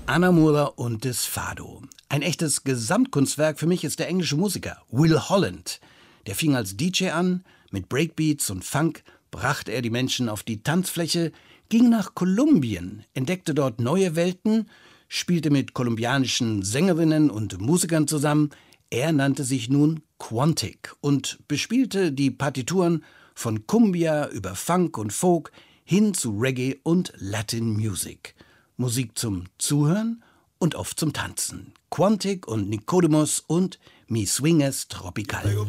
Anna Murra und das Fado. Ein echtes Gesamtkunstwerk für mich ist der englische Musiker Will Holland. Der fing als DJ an, mit Breakbeats und Funk brachte er die Menschen auf die Tanzfläche, ging nach Kolumbien, entdeckte dort neue Welten, spielte mit kolumbianischen Sängerinnen und Musikern zusammen. Er nannte sich nun Quantic und bespielte die Partituren von Cumbia über Funk und Folk hin zu Reggae und Latin Music. Musik zum Zuhören und oft zum Tanzen. Quantic und Nicodemus und Mi Swingues Tropical.